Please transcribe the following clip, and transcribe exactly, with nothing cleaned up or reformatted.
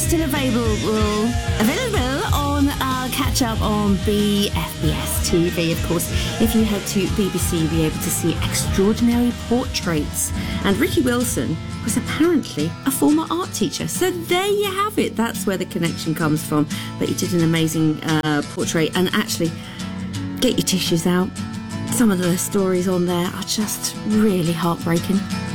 still available, available on our catch up on B F B S T V, of course. If you head to B B C, you'll be able to see Extraordinary Portraits. And Ricky Wilson was apparently a former art teacher. So there you have it. That's where the connection comes from. But he did an amazing uh, portrait. And actually, get your tissues out. Some of the stories on there are just really heartbreaking.